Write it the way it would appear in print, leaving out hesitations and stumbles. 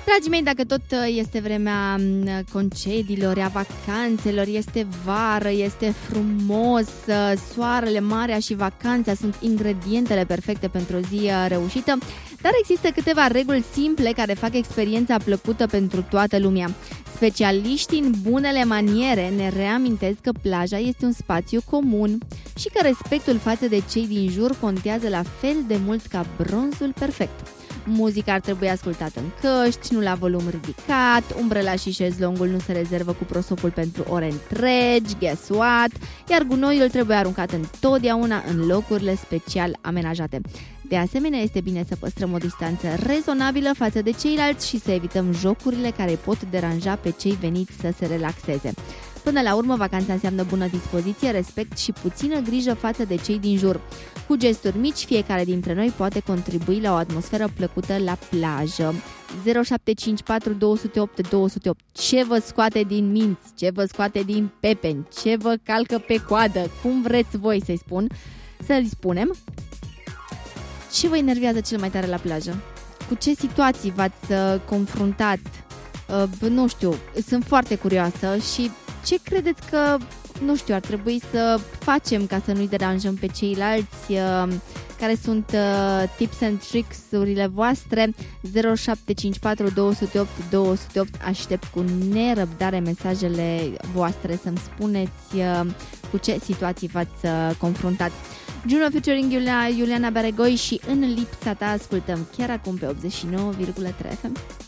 Dragii mei, dacă tot este vremea concediilor, a vacanțelor, este vară, este frumos, soarele, marea și vacanța sunt ingredientele perfecte pentru o zi reușită, dar există câteva reguli simple care fac experiența plăcută pentru toată lumea. Specialiștii în bunele maniere ne reamintesc că plaja este un spațiu comun și că respectul față de cei din jur contează la fel de mult ca bronzul perfect. Muzica ar trebui ascultată în căști, nu la volum ridicat, umbrela și șezlongul nu se rezervă cu prosopul pentru ore întregi, guess what? Iar gunoiul trebuie aruncat întotdeauna în locurile special amenajate. De asemenea, este bine să păstrăm o distanță rezonabilă față de ceilalți și să evităm jocurile care pot deranja pe cei veniți să se relaxeze. Până la urmă, vacanța înseamnă bună dispoziție, respect și puțină grijă față de cei din jur. Cu gesturi mici, fiecare dintre noi poate contribui la o atmosferă plăcută la plajă. 0754 208 208. Ce vă scoate din minți? Ce vă scoate din pepeni? Ce vă calcă pe coadă? Cum vreți voi să-i spunem? Ce vă enervează cel mai tare la plajă? Cu ce situații v-ați confruntat? Nu știu, sunt foarte curioasă și ce credeți că, nu știu, ar trebui să facem ca să nu-i deranjăm pe ceilalți? Care sunt tips and tricks-urile voastre? 0754 208 208. Aștept cu nerăbdare mesajele voastre să-mi spuneți cu ce situații v-ați confruntat. Juno featuring Iuliana Baregoi și În lipsa ta ascultăm chiar acum pe 89,3 FM.